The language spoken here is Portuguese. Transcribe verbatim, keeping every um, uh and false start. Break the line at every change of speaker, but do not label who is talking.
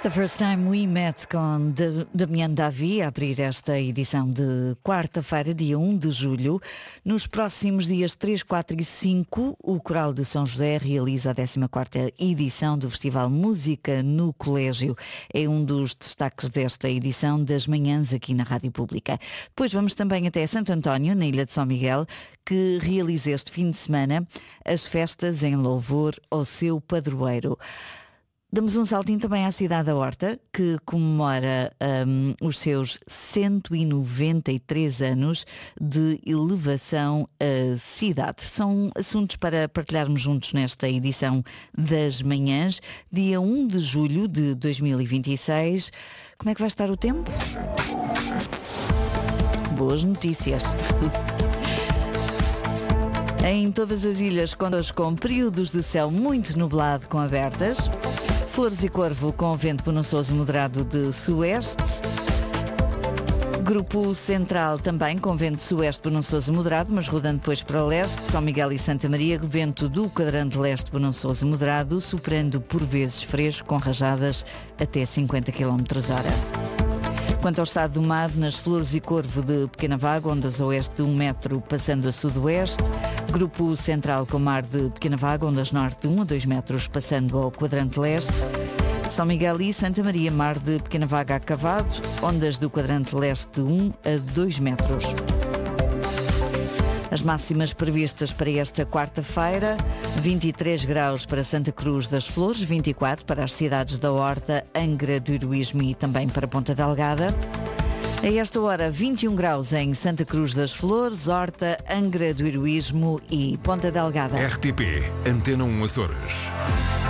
The First Time We Met com Da- Damian Davi a abrir esta edição de quarta-feira, dia um de julho. Nos próximos dias três, quatro e cinco, o Coral de São José realiza a décima quarta edição do Festival Música no Colégio. É um dos destaques desta edição das manhãs aqui na Rádio Pública. Depois vamos também até Santo António, na Ilha de São Miguel, que realiza este fim de semana as festas em louvor ao seu padroeiro. Damos um saltinho também à cidade da Horta, que comemora um, os seus cento e noventa e três anos de elevação à cidade. São assuntos para partilharmos juntos nesta edição das manhãs, dia um de julho de dois mil e vinte e seis. Como é que vai estar o tempo? Boas notícias. Em todas as ilhas contas com períodos de céu muito nublado com abertas. Flores e Corvo com vento bonançoso moderado de sueste. Grupo Central também com vento sueste bonançoso moderado, mas rodando depois para leste. São Miguel e Santa Maria, vento do quadrante leste bonançoso moderado, superando por vezes fresco com rajadas até cinquenta quilómetros hora. Quanto ao estado do mar, nas Flores e Corvo de Pequenavago, ondas a oeste de um metro passando a sudoeste. Grupo Central com mar de Pequenavago, ondas norte de um a dois metros passando ao quadrante leste. São Miguel e Santa Maria, mar de Pequenavago a Cavado, ondas do quadrante leste de um a dois metros. As máximas previstas para esta quarta-feira: vinte e três graus para Santa Cruz das Flores, vinte e quatro para as cidades da Horta, Angra do Heroísmo e também para Ponta Delgada. A esta hora, vinte e um graus em Santa Cruz das Flores, Horta, Angra do Heroísmo e Ponta Delgada.
R T P, Antena um Açores.